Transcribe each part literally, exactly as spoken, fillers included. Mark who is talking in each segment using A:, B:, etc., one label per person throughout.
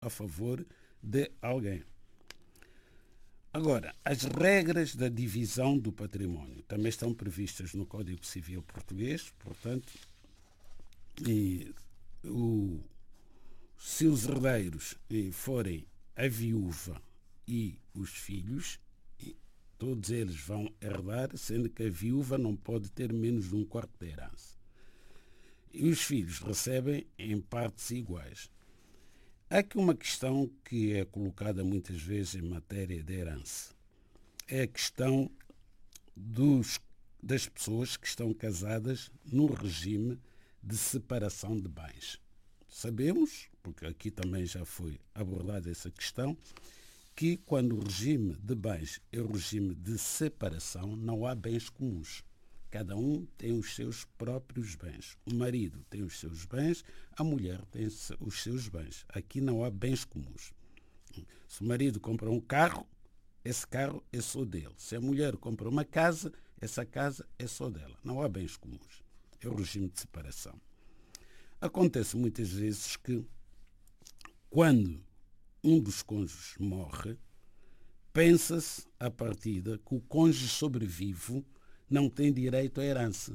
A: a favor de alguém. Agora, as regras da divisão do património também estão previstas no Código Civil Português, portanto, e o, se os herdeiros forem a viúva e os filhos, todos eles vão herdar, sendo que a viúva não pode ter menos de um quarto da herança. E os filhos recebem em partes iguais. Há aqui uma questão que é colocada muitas vezes em matéria de herança. É a questão dos, das pessoas que estão casadas no regime de separação de bens. Sabemos, porque aqui também já foi abordada essa questão, que quando o regime de bens é o regime de separação, não há bens comuns. Cada um tem os seus próprios bens. O marido tem os seus bens, a mulher tem os seus bens. Aqui não há bens comuns. Se o marido compra um carro, esse carro é só dele. Se a mulher compra uma casa, essa casa é só dela. Não há bens comuns. É o regime de separação. Acontece muitas vezes que, quando um dos cônjuges morre, pensa-se à partida que o cônjuge sobrevivo não tem direito à herança.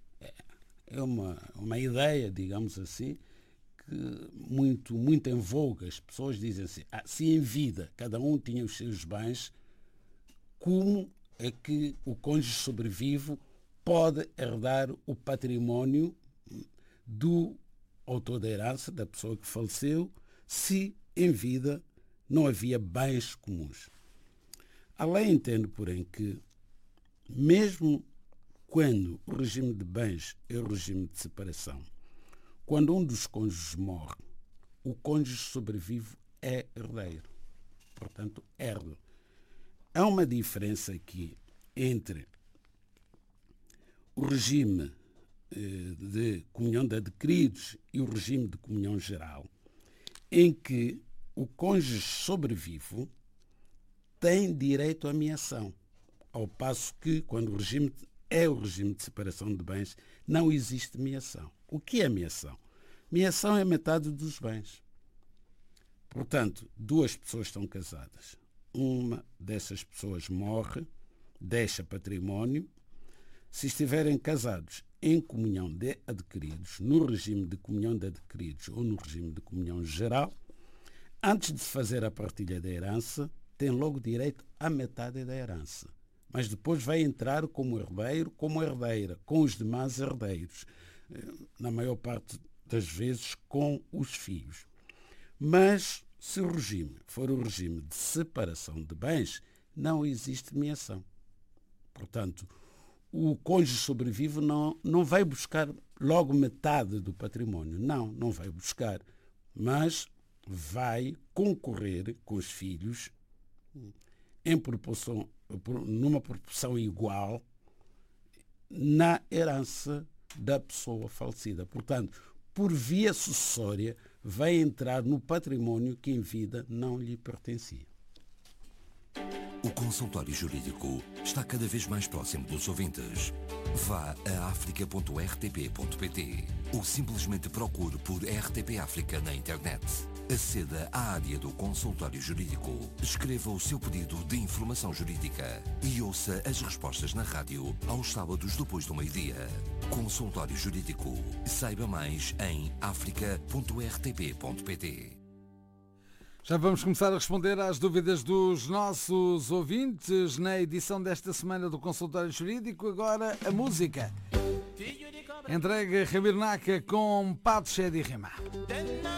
A: É uma, uma ideia, digamos assim, que muito, muito em voga. As pessoas dizem assim, ah, se em vida cada um tinha os seus bens, como é que o cônjuge sobrevivo pode herdar o património do autor da herança, da pessoa que faleceu, se em vida não havia bens comuns? A lei entende, porém, que mesmo quando o regime de bens é o regime de separação, quando um dos cônjuges morre, o cônjuge sobrevivo é herdeiro. Portanto, herda. Há uma diferença aqui entre o regime de comunhão de adquiridos e o regime de comunhão geral, em que o cônjuge sobrevivo tem direito à meação, ao passo que, quando o regime é o regime de separação de bens, não existe meação. O que é meação? Meação é metade dos bens. Portanto, duas pessoas estão casadas. Uma dessas pessoas morre, deixa património. Se estiverem casados em comunhão de adquiridos, no regime de comunhão de adquiridos ou no regime de comunhão geral, antes de fazer a partilha da herança, tem logo direito à metade da herança. Mas depois vai entrar como herdeiro, como herdeira, com os demais herdeiros, na maior parte das vezes com os filhos. Mas, se o regime for o regime de separação de bens, não existe meação. Portanto, o cônjuge sobrevivo não, não vai buscar logo metade do património. Não, não vai buscar. Mas vai concorrer com os filhos em proporção, numa proporção igual na herança da pessoa falecida. Portanto, por via sucessória, vai entrar no património que em vida não lhe pertencia.
B: O consultório jurídico está cada vez mais próximo dos ouvintes. Vá a africa ponto r t p ponto p t ou simplesmente procure por R T P África na internet. Aceda à área do consultório jurídico, escreva o seu pedido de informação jurídica e ouça as respostas na rádio aos sábados depois do meio-dia. Consultório Jurídico. Saiba mais em africa ponto r t p ponto p t.
C: Já vamos começar a responder às dúvidas dos nossos ouvintes na edição desta semana do Consultório Jurídico. Agora a música. Entrega Ramiro Naca com Pato Cheio de Rima.